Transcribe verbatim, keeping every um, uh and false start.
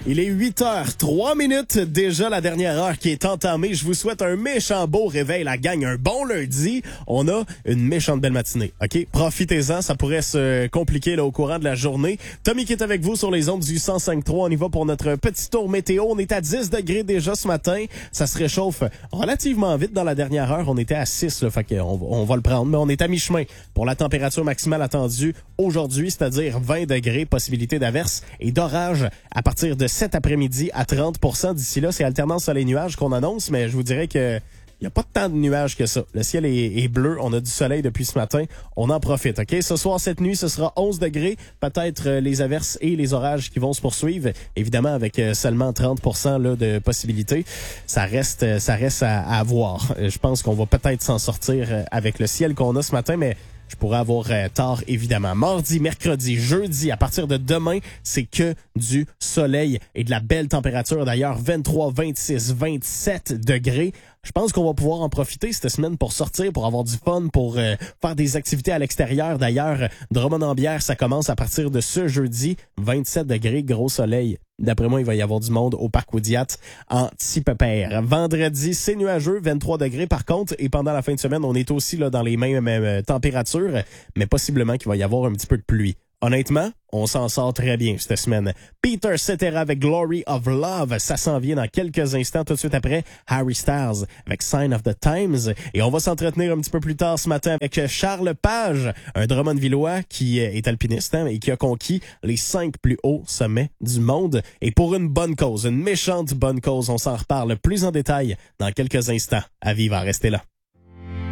Il est huit heures trois minutes, déjà la dernière heure qui est entamée. Je vous souhaite un méchant beau réveil, la gang, un bon lundi. On a une méchante belle matinée, OK? Profitez-en, ça pourrait se compliquer là, au courant de la journée. Tommy qui est avec vous sur les ondes du cent cinq trois. On y va pour notre petit tour météo. On est à dix degrés déjà ce matin. Ça se réchauffe relativement vite dans la dernière heure. On était à six, là, fait qu'on on va le prendre, mais on est à mi-chemin pour la température maximale attendue aujourd'hui, c'est-à-dire vingt degrés, possibilité d'averse et d'orage à partir de cet après-midi à trente pour cent. D'ici là, c'est alternance soleil-nuages qu'on annonce, mais je vous dirais que il n'y a pas tant de nuages que ça. Le ciel est, est bleu, on a du soleil depuis ce matin, on en profite, OK? Ce soir, cette nuit, ce sera onze degrés, peut-être euh, les averses et les orages qui vont se poursuivre, évidemment avec euh, seulement trente pour cent là, de possibilités. Ça reste ça reste à, à voir. Euh, je pense qu'on va peut-être s'en sortir euh, avec le ciel qu'on a ce matin, mais je pourrais avoir euh, tort, évidemment. Mardi, mercredi, jeudi, à partir de demain, c'est que du soleil et de la belle température. D'ailleurs, vingt-trois, vingt-six, vingt-sept degrés. Je pense qu'on va pouvoir en profiter cette semaine pour sortir, pour avoir du fun, pour euh, faire des activités à l'extérieur. D'ailleurs, Drummond-en-Bière, ça commence à partir de ce jeudi. vingt-sept degrés, gros soleil. D'après moi, il va y avoir du monde au Parc Oudiat en petit pépère. Vendredi, c'est nuageux, vingt-trois degrés par contre. Et pendant la fin de semaine, on est aussi là dans les mêmes, mêmes températures, mais possiblement qu'il va y avoir un petit peu de pluie. Honnêtement, on s'en sort très bien cette semaine. Peter Cetera avec Glory of Love, ça s'en vient dans quelques instants. Tout de suite après, Harry Styles avec Sign of the Times. Et on va s'entretenir un petit peu plus tard ce matin avec Charles Page, un Drummondvillois qui est alpiniste hein, et qui a conquis les cinq plus hauts sommets du monde. Et pour une bonne cause, une méchante bonne cause, on s'en reparle plus en détail dans quelques instants. À vivre, restez là.